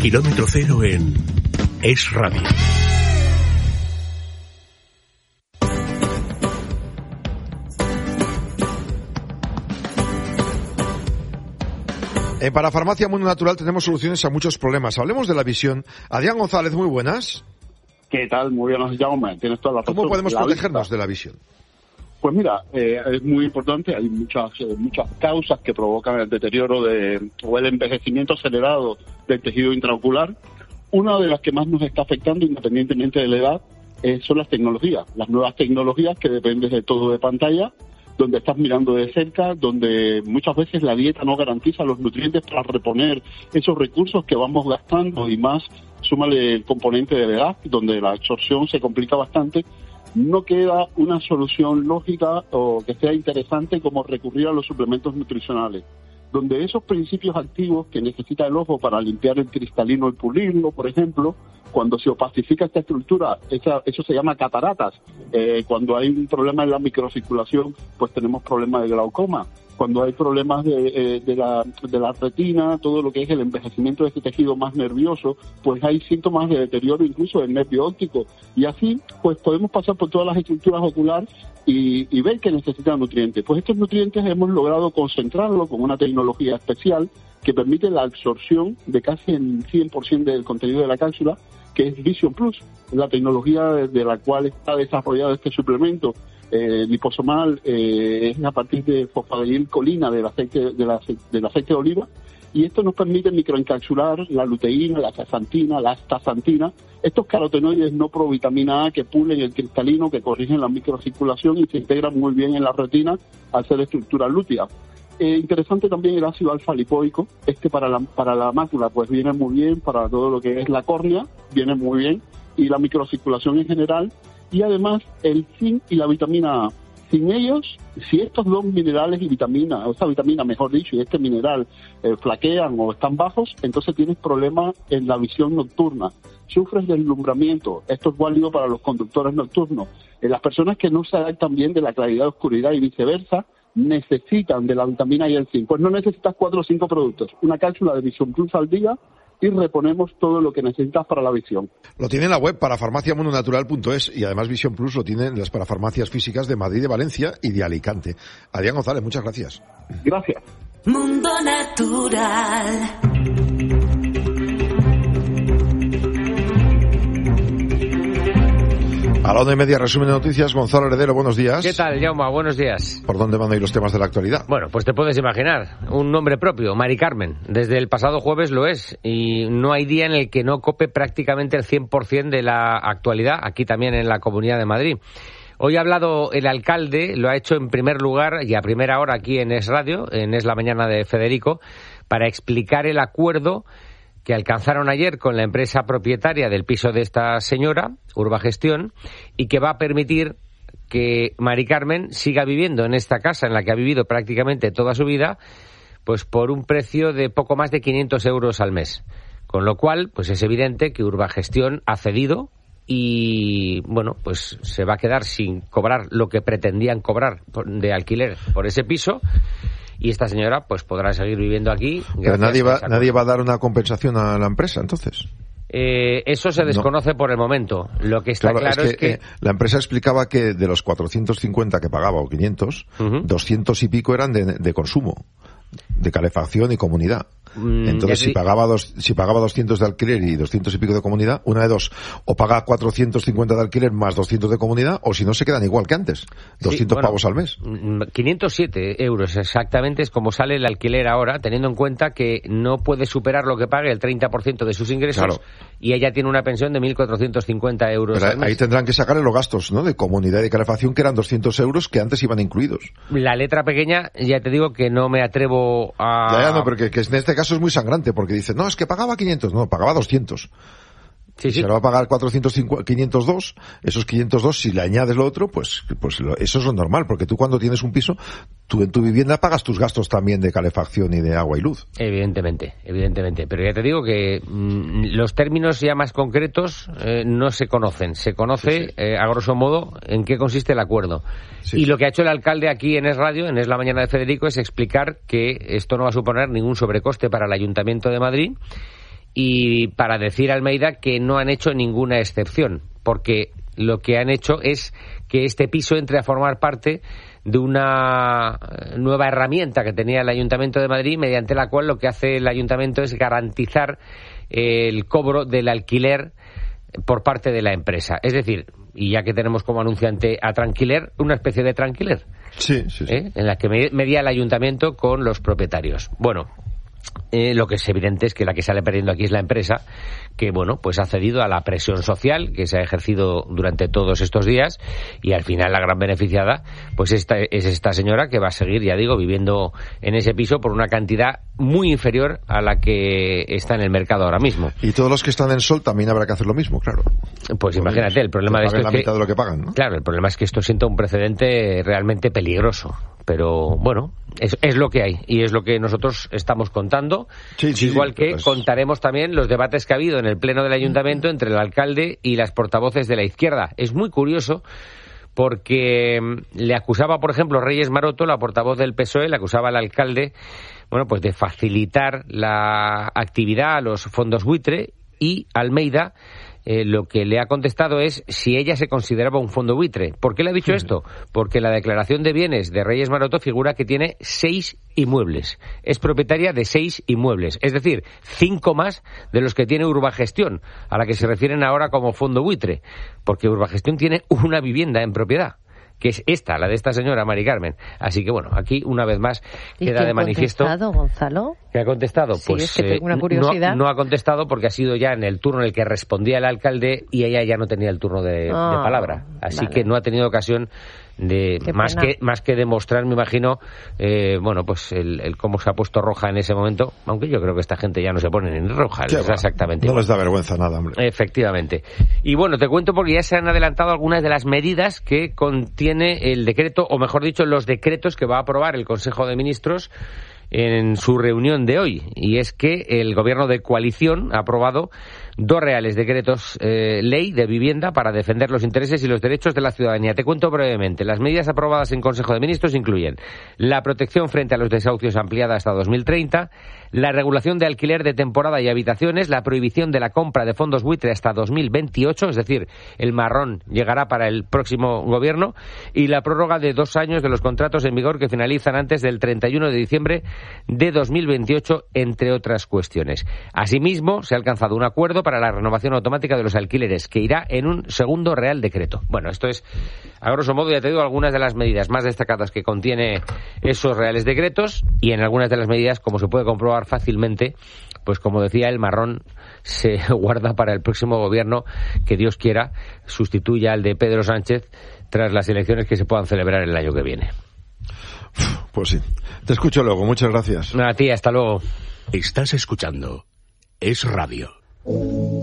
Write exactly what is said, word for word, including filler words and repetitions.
Kilómetro cero en Es Radio. En Parafarmacia Mundo Natural tenemos soluciones a muchos problemas. Hablemos de la visión. Adrián González, muy buenas. ¿Qué tal? Muy buenas, Jaume. Tienes toda la razón. ¿Cómo podemos la protegernos vista. de la visión? Pues mira, eh, es muy importante. Hay muchas eh, muchas causas que provocan el deterioro de, o el envejecimiento acelerado del tejido intraocular. Una de las que más nos está afectando, independientemente de la edad, eh, son las tecnologías. Las nuevas tecnologías que dependen de todo de pantalla, donde estás mirando de cerca, donde muchas veces la dieta no garantiza los nutrientes para reponer esos recursos que vamos gastando, y más súmale el componente de la edad, donde la absorción se complica bastante. No queda una solución lógica o que sea interesante como recurrir a los suplementos nutricionales, donde esos principios activos que necesita el ojo para limpiar el cristalino y pulirlo, por ejemplo, cuando se opacifica esta estructura, esa, eso se llama cataratas. Eh, cuando hay un problema en la microcirculación, pues tenemos problemas de glaucoma. Cuando hay problemas de, eh, de, la, de la retina, todo lo que es el envejecimiento de este tejido más nervioso, pues hay síntomas de deterioro incluso del nervio óptico. Y así, pues podemos pasar por todas las estructuras oculares y, y ver que necesitan nutrientes. Pues estos nutrientes hemos logrado concentrarlos con una tecnología especial que permite la absorción de casi el cien por ciento del contenido de la cápsula, que es Vision Plus, la tecnología de la cual está desarrollado este suplemento. Eh, liposomal eh, es a partir de fosfatidilcolina del aceite, del aceite, del aceite de oliva, y esto nos permite microencapsular la luteína, la zeaxantina, la astaxantina, estos carotenoides no provitamina A que pulen el cristalino, que corrigen la microcirculación y se integran muy bien en la retina al ser estructura lútea. Eh, interesante también el ácido alfa lipoico, este para la, para la mácula pues viene muy bien, para todo lo que es la córnea viene muy bien, y la microcirculación en general, y además el zinc y la vitamina A. Sin ellos, si estos dos minerales y vitamina, o esta vitamina mejor dicho, y este mineral eh, flaquean o están bajos, entonces tienes problemas en la visión nocturna. Sufres deslumbramiento. Esto es válido para los conductores nocturnos. En las personas que no se adaptan bien de la claridad a oscuridad y viceversa, necesitan de la vitamina y el zinc. Pues no necesitas cuatro o cinco productos. Una cápsula de Vision Plus al día y reponemos todo lo que necesitas para la visión. Lo tiene en la web parafarmacia mundo natural punto es, y además Vision Plus lo tienen en las parafarmacias físicas de Madrid, de Valencia y de Alicante. Adrián González, muchas gracias. Gracias. Mundo Natural. A la una y media, resumen de noticias. Gonzalo Heredero, buenos días. ¿Qué tal, Jaume? Buenos días. ¿Por dónde van a ir los temas de la actualidad? Bueno, pues te puedes imaginar, un nombre propio, Mari Carmen. Desde el pasado jueves lo es, y no hay día en el que no cope prácticamente el cien por ciento de la actualidad, aquí también en la Comunidad de Madrid. Hoy ha hablado el alcalde, lo ha hecho en primer lugar y a primera hora aquí en Es Radio, en Es la Mañana de Federico, para explicar el acuerdo que alcanzaron ayer con la empresa propietaria del piso de esta señora, Urbagestión, y que va a permitir que Mari Carmen siga viviendo en esta casa en la que ha vivido prácticamente toda su vida, pues por un precio de poco más de quinientos euros al mes. Con lo cual, pues es evidente que Urbagestión ha cedido y, bueno, pues se va a quedar sin cobrar lo que pretendían cobrar de alquiler por ese piso. Y esta señora pues podrá seguir viviendo aquí. Pero nadie va, nadie va a dar una compensación a la empresa, entonces. Eh, eso se desconoce no. por el momento. Lo que está claro, claro es que, es que... Eh, la empresa explicaba que de los cuatrocientos cincuenta que pagaba, o quinientos, uh-huh. doscientos y pico eran de, de consumo, de calefacción y comunidad. Entonces, si pagaba dos, si pagaba doscientos de alquiler y doscientos y pico de comunidad, una de dos, o paga cuatrocientos cincuenta de alquiler más doscientos de comunidad, o si no se quedan igual que antes, doscientos sí, bueno, pavos al mes. quinientos siete euros exactamente es como sale el alquiler ahora, teniendo en cuenta que no puede superar lo que pague el treinta por ciento de sus ingresos, claro. Y ella tiene una pensión de mil cuatrocientos cincuenta euros Pero al mes. Ahí tendrán que sacarle los gastos, ¿no?, de comunidad y de calefacción, que eran doscientos euros que antes iban incluidos. La letra pequeña, ya te digo que no me atrevo a... Ya, ya, no, pero que, que en este caso es muy sangrante, porque porque dice, no, es que pagaba quinientos, no, pagaba doscientos. Sí, sí. Si ahora va a pagar cuatrocientos, quinientos dos, esos quinientos dos, si le añades lo otro, pues, pues lo, eso es lo normal, porque tú cuando tienes un piso, tú en tu vivienda pagas tus gastos también de calefacción y de agua y luz. Evidentemente, evidentemente. Pero ya te digo que mmm, los términos ya más concretos eh, no se conocen. Se conoce, sí, sí. Eh, a grosso modo, en qué consiste el acuerdo. Sí, y sí. Lo que ha hecho el alcalde aquí en Es Radio, en Es la Mañana de Federico, es explicar que esto no va a suponer ningún sobrecoste para el Ayuntamiento de Madrid, y para decir a Almeida que no han hecho ninguna excepción, porque lo que han hecho es que este piso entre a formar parte de una nueva herramienta que tenía el Ayuntamiento de Madrid, mediante la cual lo que hace el Ayuntamiento es garantizar el cobro del alquiler por parte de la empresa. Es decir, y ya que tenemos como anunciante a Tranquiler, una especie de Tranquiler, sí, sí, sí. ¿eh? En la que media el Ayuntamiento con los propietarios. Bueno, Eh, lo que es evidente es que la que sale perdiendo aquí es la empresa, que bueno, pues ha cedido a la presión social que se ha ejercido durante todos estos días, y al final la gran beneficiada pues esta, es esta señora, que va a seguir, ya digo, viviendo en ese piso por una cantidad muy inferior a la que está en el mercado ahora mismo. Y todos los que están en Sol también habrá que hacer lo mismo, claro. Pues imagínate, el problema de esto es la que mitad de lo que pagan, ¿no? Claro, el problema es que esto sienta un precedente realmente peligroso. Pero bueno, es, es lo que hay y es lo que nosotros estamos contando. Sí, sí, igual sí, que pues... contaremos también los debates que ha habido en el pleno del ayuntamiento entre el alcalde y las portavoces de la izquierda. Es muy curioso porque le acusaba, por ejemplo, Reyes Maroto, la portavoz del P S O E, le acusaba al alcalde, bueno, pues de facilitar la actividad a los fondos buitre, y Almeida Eh, lo que le ha contestado es si ella se consideraba un fondo buitre. ¿Por qué le ha dicho esto? Porque la declaración de bienes de Reyes Maroto figura que tiene seis inmuebles. Es propietaria de seis inmuebles. Es decir, cinco más de los que tiene Urbagestión, a la que se refieren ahora como fondo buitre. Porque Urbagestión tiene una vivienda en propiedad, que es esta, la de esta señora Mari Carmen. Así que bueno, aquí una vez más queda de manifiesto. ¿Y qué ha contestado, Gonzalo? ¿Qué ha contestado? Sí, pues es que tengo una curiosidad. No, no ha contestado porque ha sido ya en el turno en el que respondía el alcalde y ella ya no tenía el turno de, oh, de palabra. Así vale. que no ha tenido ocasión de Qué más pena. que más que demostrar, me imagino, eh, bueno, pues el, el cómo se ha puesto roja en ese momento, aunque yo creo que esta gente ya no se pone ni roja, Qué es va, exactamente no igual. les da vergüenza nada, hombre. Efectivamente. Y bueno, te cuento porque ya se han adelantado algunas de las medidas que contiene el decreto, o mejor dicho, los decretos que va a aprobar el Consejo de Ministros en su reunión de hoy. Y es que el gobierno de coalición ha aprobado dos reales decretos eh, ley de vivienda para defender los intereses y los derechos de la ciudadanía. Te cuento brevemente. Las medidas aprobadas en Consejo de Ministros incluyen la protección frente a los desahucios ampliada hasta dos mil treinta, la regulación de alquiler de temporada y habitaciones, la prohibición de la compra de fondos buitre hasta dos mil veintiocho, es decir, el marrón llegará para el próximo gobierno, y la prórroga de dos años de los contratos en vigor que finalizan antes del treinta y uno de diciembre de dos mil veintiocho, entre otras cuestiones. Asimismo, se ha alcanzado un acuerdo para la renovación automática de los alquileres, que irá en un segundo Real Decreto. Bueno, esto es, a grosso modo, ya te digo, algunas de las medidas más destacadas que contiene esos Reales Decretos, y en algunas de las medidas, como se puede comprobar fácilmente, pues como decía, el marrón se guarda para el próximo gobierno, que Dios quiera sustituya al de Pedro Sánchez tras las elecciones que se puedan celebrar el año que viene. Pues sí. Te escucho luego. Muchas gracias. A ti, hasta luego. Estás escuchando Es Radio.